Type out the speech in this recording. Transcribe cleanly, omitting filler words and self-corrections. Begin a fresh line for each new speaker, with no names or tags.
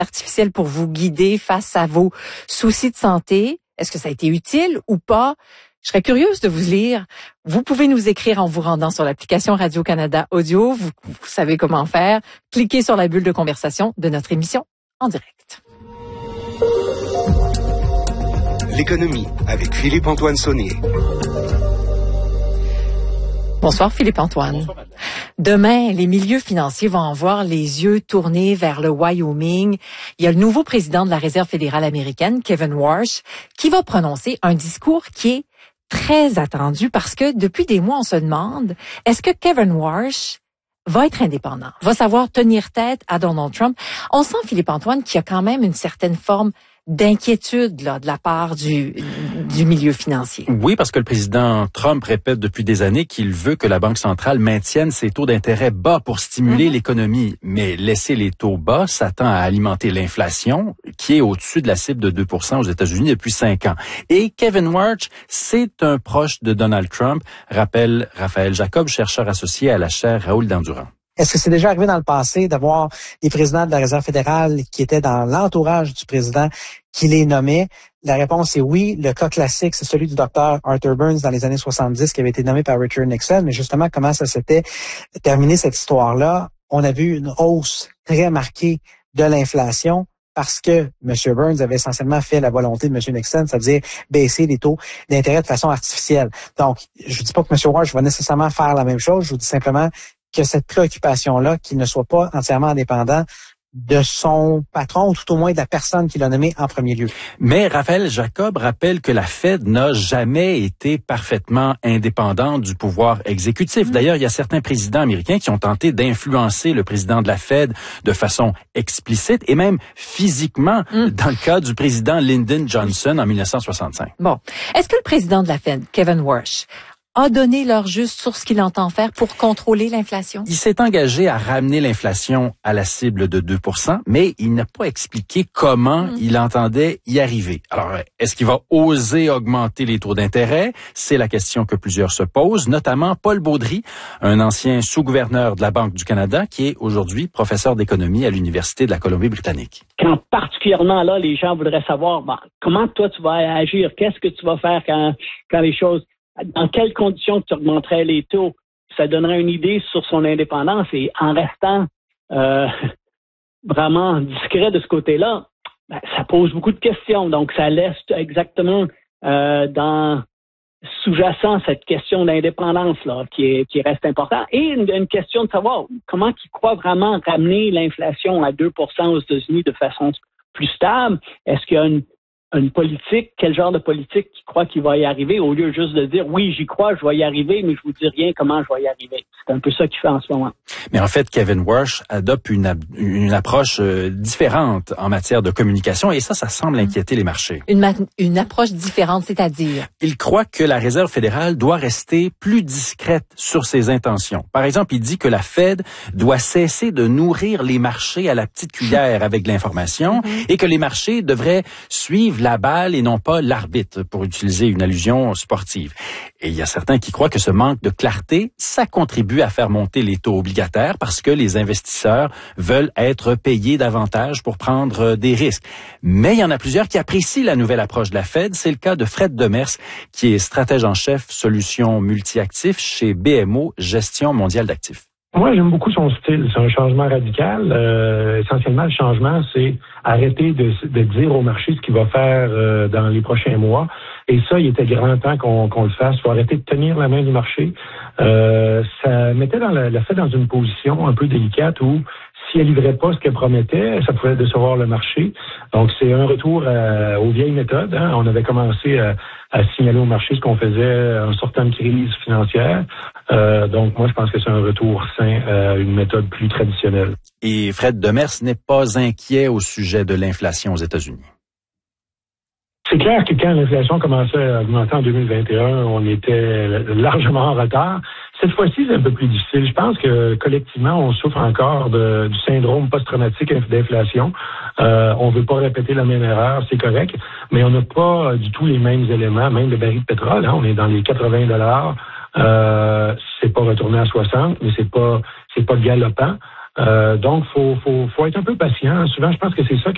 artificielle pour vous guider face à vos soucis de santé. Est-ce que ça a été utile ou pas? Je serais curieuse de vous lire. Vous pouvez nous écrire en vous rendant sur l'application Radio-Canada Audio. Vous savez comment faire. Cliquez sur la bulle de conversation de notre émission en direct.
L'économie avec Philippe-Antoine Saunier.
Bonsoir Philippe-Antoine.
Bonsoir, madame.
Demain, les milieux financiers vont avoir les yeux tournés vers le Wyoming. Il y a le nouveau président de la Réserve fédérale américaine, Kevin Warsh, qui va prononcer un discours qui est très attendu parce que depuis des mois, on se demande, est-ce que Kevin Warsh va être indépendant, va savoir tenir tête à Donald Trump? On sent, Philippe-Antoine, qu'il y a quand même une certaine forme d'inquiétude là de la part du milieu financier.
Oui, parce que le président Trump répète depuis des années qu'il veut que la Banque centrale maintienne ses taux d'intérêt bas pour stimuler l'économie. Mais laisser les taux bas, ça tend à alimenter l'inflation qui est au-dessus de la cible de 2% aux États-Unis depuis 5 ans. Et Kevin Warsh, c'est un proche de Donald Trump, rappelle Raphaël Jacob, chercheur associé à la chaire Raoul Dandurand.
Est-ce que c'est déjà arrivé dans le passé d'avoir des présidents de la Réserve fédérale qui étaient dans l'entourage du président qui les nommait? La réponse est oui. Le cas classique, c'est celui du docteur Arthur Burns dans les années 70 qui avait été nommé par Richard Nixon. Mais justement, comment ça s'était terminé cette histoire-là? On a vu une hausse très marquée de l'inflation parce que M. Burns avait essentiellement fait la volonté de M. Nixon, c'est-à-dire baisser les taux d'intérêt de façon artificielle. Donc, je ne dis pas que M. Warsh va nécessairement faire la même chose. Je vous dis simplement que cette préoccupation-là, qu'il ne soit pas entièrement indépendant de son patron, ou tout au moins de la personne qui l'a nommé en premier lieu.
Mais Raphaël Jacob rappelle que la Fed n'a jamais été parfaitement indépendante du pouvoir exécutif. D'ailleurs, il y a certains présidents américains qui ont tenté d'influencer le président de la Fed de façon explicite et même physiquement, dans le cas du président Lyndon Johnson en 1965.
Bon. Est-ce que le président de la Fed, Kevin Warsh, a donné l'heure juste sur ce qu'il entend faire pour contrôler l'inflation?
Il s'est engagé à ramener l'inflation à la cible de 2%, mais il n'a pas expliqué comment il entendait y arriver. Alors, est-ce qu'il va oser augmenter les taux d'intérêt? C'est la question que plusieurs se posent, notamment Paul Baudry, un ancien sous-gouverneur de la Banque du Canada, qui est aujourd'hui professeur d'économie à l'Université de la Colombie-Britannique.
Quand particulièrement là, les gens voudraient savoir comment toi tu vas agir, qu'est-ce que tu vas faire quand les choses... Dans quelles conditions tu augmenterais les taux? Ça donnerait une idée sur son indépendance et en restant vraiment discret de ce côté-là, ça pose beaucoup de questions. Donc, ça laisse exactement dans sous-jacent cette question d'indépendance là qui reste importante. Et une question de savoir comment il croit vraiment ramener l'inflation à 2% aux États-Unis de façon plus stable. Est-ce qu'il y a une politique, quel genre de politique qui croit qu'il va y arriver, au lieu juste de dire, oui, j'y crois, je vais y arriver, mais je vous dis rien comment je vais y arriver. C'est un peu ça qu'il fait en ce moment.
Mais en fait, Kevin Warsh adopte une approche différente en matière de communication et ça semble inquiéter les marchés.
Une approche différente, c'est-à-dire?
Il croit que la Réserve fédérale doit rester plus discrète sur ses intentions. Par exemple, il dit que la Fed doit cesser de nourrir les marchés à la petite cuillère avec de l'information et que les marchés devraient suivre la balle et non pas l'arbitre, pour utiliser une allusion sportive. Et il y a certains qui croient que ce manque de clarté, ça contribue à faire monter les taux obligataires parce que les investisseurs veulent être payés davantage pour prendre des risques. Mais il y en a plusieurs qui apprécient la nouvelle approche de la Fed. C'est le cas de Fred Demers, qui est stratège en chef solutions multi-actifs chez BMO Gestion mondiale d'actifs.
Moi, j'aime beaucoup son style. C'est un changement radical. Essentiellement, le changement, c'est arrêter de dire au marché ce qu'il va faire dans les prochains mois. Et ça, il était grand temps qu'on le fasse. Il faut arrêter de tenir la main du marché. Ça mettait la Fed dans une position un peu délicate où si elle livrait pas ce qu'elle promettait, ça pouvait décevoir le marché. Donc, c'est un retour aux vieilles méthodes. On avait commencé à signaler au marché ce qu'on faisait en sortant de crise financière. Donc, moi, je pense que c'est un retour sain à une méthode plus traditionnelle.
Et Fred Demers n'est pas inquiet au sujet de l'inflation aux États-Unis.
C'est clair que quand l'inflation commençait à augmenter en 2021, on était largement en retard. Cette fois-ci, c'est un peu plus difficile. Je pense que collectivement, on souffre encore du syndrome post-traumatique d'inflation. On veut pas répéter la même erreur, c'est correct, mais on n'a pas du tout les mêmes éléments, même le baril de pétrole. On est dans les 80 $. C'est pas retourné à 60, mais c'est pas galopant. Donc, faut être un peu patient. Souvent, je pense que c'est ça